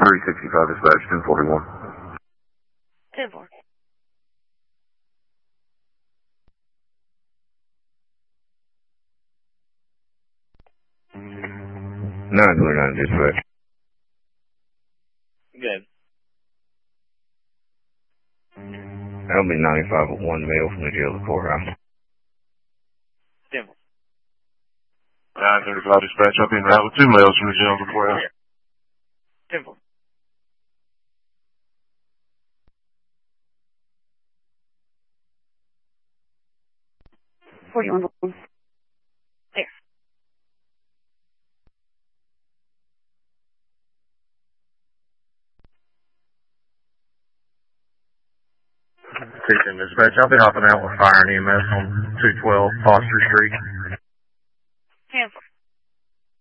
365 dispatch, 1041. 10-4. 929 dispatch. Good. That'll be 9501 male from the jail to the courthouse. 10-4. 935 dispatch, I've been route with 2 males from the jail to the courthouse. 10-4. 41. There. Dispatch, I'll be hopping out with fire and EMS on 212 Foster Street.